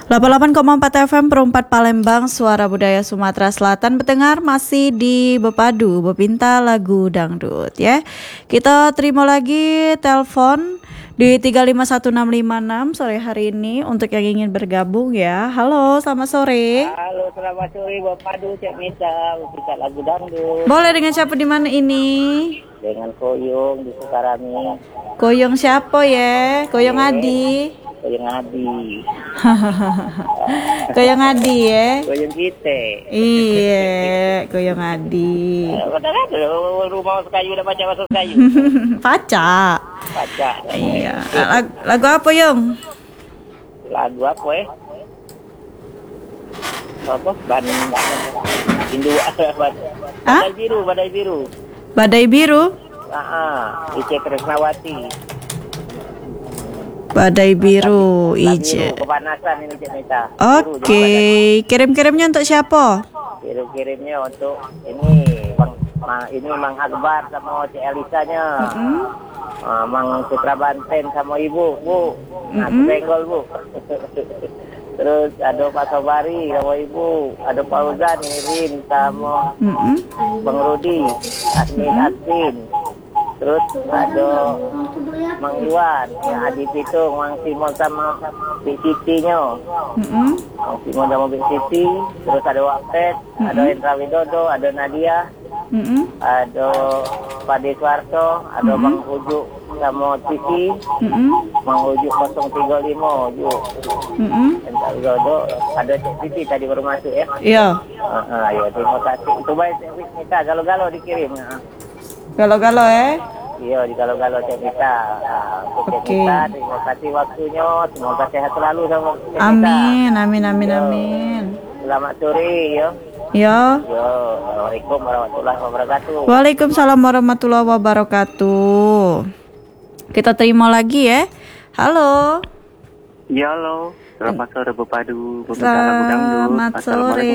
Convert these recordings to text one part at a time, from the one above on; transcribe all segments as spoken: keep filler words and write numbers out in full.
delapan puluh delapan koma empat F M Perumpat Palembang, Suara Budaya Sumatera Selatan. Pendengar masih di Bepadu, Bepinta Lagu Dangdut ya. Kita terima lagi telepon di tiga lima satu enam lima enam sore hari ini untuk yang ingin bergabung ya. Halo, selamat sore. Halo, selamat sore Bepadu, Cek Mita, Bepinta Lagu Dangdut. Boleh dengan siapa di mana ini? Dengan Koyong di Sukarami. Koyong siapa ya? Koyong Adi. Koyong Adi. Koyong Adi ya. Koyong kita. Iya, Koyong Adi. Betul kan? Rumah kayu udah baca masuk kayu. Paca. Baca. Iya. Lagu, lagu apa Yung? Lagu apa ya? Apa? Ban. Hindu. Badai biru, badai biru. Badai biru. Ah, Ice Tresnawati. Badai biru, Ice. Ice. Kepanasan ini Cek Mita. Oke, okay. Kirim-kirimnya untuk siapa? Kirim-kirimnya untuk ini Bang, Ma, ini Mang Akbar sama Cik Elisanya. Mm-hmm. uh, Mang Putra Banten sama Ibu, Bu. Nah, mm-hmm. Benggol, Bu. Terus ada Pak Sobari sama Ibu, ada Fauzan, Irin sama mm-hmm. Bang Rudi, Admin mm-hmm. Admin. Terus ada Mang Iwan, ya Adi Pitung, Mang Simon sama Bik Siti-nya. Mm-hmm. Mang Simon sama Bik Siti. Terus ada Wapet, mm-hmm. ada Indra Widodo, ada Nadia, mm-hmm. ada Pak Deswarto, ada mm-hmm. Bang Ujuk sama Cici, mm-hmm. Mang Ujuk nol tiga lima, Ujuk. Mm-hmm. Indra Widodo, ada Cik Cici tadi baru masuk ya. Iya. Uh, uh, ya, terima kasih. Itu baik, kita galau-galau dikirim. Uh. Galau-galau ya? Iya, di galau-galau Cek Mita. Oke, okay. Mita, terima kasih waktunya. Semoga sehat selalu sama Cek Mita. Amin, amin, amin, yo. Amin. Selamat sore, ya. Yo. Yo, Assalamualaikum warahmatullahi wabarakatuh. Waalaikumsalam warahmatullahi wabarakatuh. Kita terima lagi ya. Halo. Ya, halo. Selamat sore Bepadu. Selamat sore.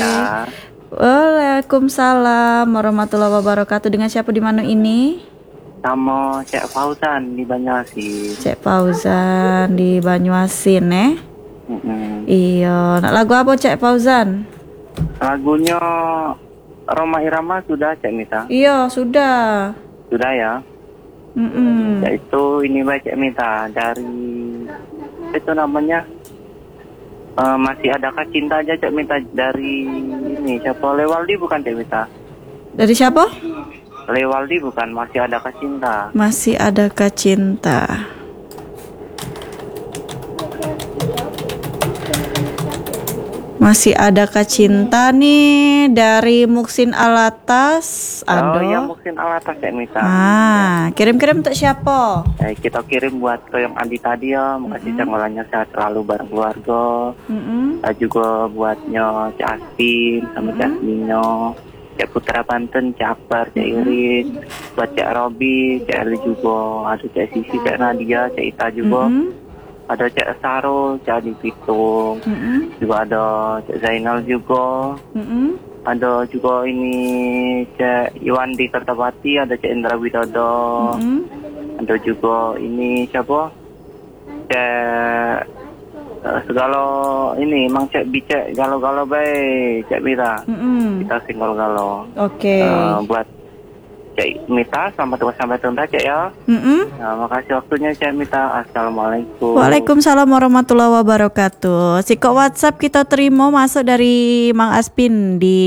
Waalaikumsalam warahmatullahi wabarakatuh. Dengan siapa di mana ini? Sama Cek Fauzan di Banyuasin. Cek Fauzan di Banyuasin eh? Mm-hmm. Iya. Nak lagu apa Cek Fauzan? Lagunya Roma Irama sudah Cek Mita? Iya sudah. Sudah ya. Mm-hmm. Yaitu ini baik Cek Mita dari itu namanya. Uh, masih adakah cinta aja Cek Mita dari ini siapa Lewaldi bukan Cek Mita? Dari siapa? Lewaldi bukan, masih adakah cinta? Masih adakah cinta? Masih adakah cinta nih dari Muksin Alatas? Oh ya Muksin Alatas Cek Mita. Ah, kirim-kirim untuk siapa? Eh, kita kirim buat ke yang Andi tadi ya, makasih mm-hmm. canggolannya sehat selalu bareng keluarga. Mm-hmm. Uh, juga buatnya Cek Aspin sama mm-hmm. Cek Asminyo, Cek Putra Banten, Cek Akbar, Cek Iris, mm-hmm. buat Cek Robi, Cek Eli juga, ada Cek Sisi, Cek Nadia, Cek Ita juga. Mm-hmm. Ada Cek Saro, Cek Adi Pitung, mm-hmm. juga ada Cek Zainal juga, mm-hmm. ada juga ini Cek Iwan di Kertapati, ada Cek Indra Widodo, mm-hmm. ada juga ini siapa? Cek uh, segala ini, Mang Cek Bicek galau-galau baik, Cek Mita, mm-hmm. kita singgol galau. Oke. Okay. Uh, buat Cek Mita, selamat tugas sampai tuntas Cek ya. Mm-hmm. Nah, makasih waktunya Cek Mita. Assalamualaikum. Waalaikumsalam warahmatullahi wabarakatuh. Siko WhatsApp kita terima masuk dari Mang Aspin di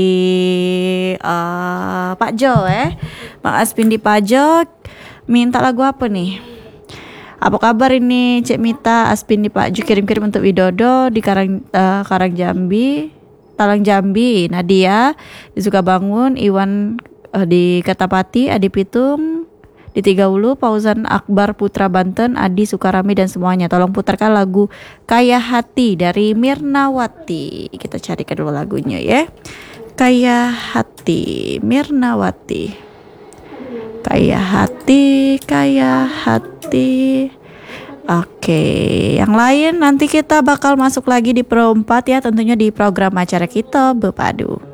uh, Pak Jo eh. Mang Aspin di Pak Jo minta lagu apa nih? Apa kabar ini Cek Mita? Aspin di Pak Jo kirim-kirim untuk Widodo di Karang uh, Karang Jambi, Talang Jambi, Nadia di Sukabangun, Iwan di Kertapati, Adi Pitung di Tiga Ulu, Fauzan Akbar Putra Banten, Adi Sukarami dan semuanya. Tolong putarkan lagu Kaya Hati dari Mirnawati. Kita carikan dulu lagunya ya. Kaya Hati Mirnawati. Kaya hati, kaya hati. Oke, yang lain nanti kita bakal masuk lagi di Perumpat ya, tentunya di program acara kita Bepadu.